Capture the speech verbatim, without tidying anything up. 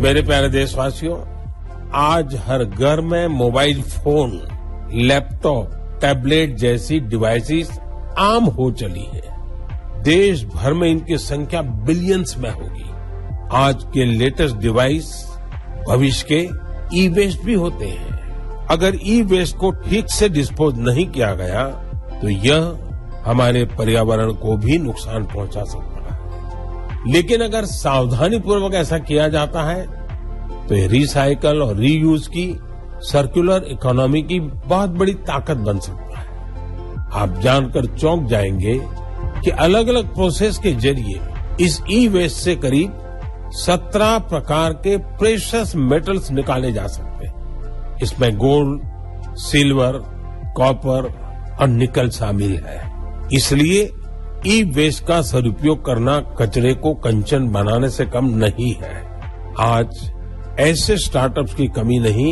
मेरे प्यारे देशवासियों, आज हर घर में मोबाइल फोन, लैपटॉप, टैबलेट जैसी डिवाइसेस आम हो चली है। देश भर में इनकी संख्या बिलियंस में होगी। आज के लेटेस्ट डिवाइस भविष्य के ई वेस्ट भी होते हैं। अगर ई वेस्ट को ठीक से डिस्पोज नहीं किया गया तो यह हमारे पर्यावरण को भी नुकसान पहुंचा सकता है। लेकिन अगर सावधानी पूर्वक ऐसा किया जाता है तो ये रिसाइकल और रीयूज की सर्कुलर इकोनॉमी की बहुत बड़ी ताकत बन सकता है। आप जानकर चौंक जाएंगे कि अलग अलग प्रोसेस के जरिए इस ई वेस्ट से करीब सत्रह प्रकार के प्रेशियस मेटल्स निकाले जा सकते हैं। इसमें गोल्ड, सिल्वर, कॉपर और निकल शामिल है। इसलिए ई वेस्ट का सदुपयोग करना कचरे को कंचन बनाने से कम नहीं है। आज ऐसे स्टार्टअप्स की कमी नहीं,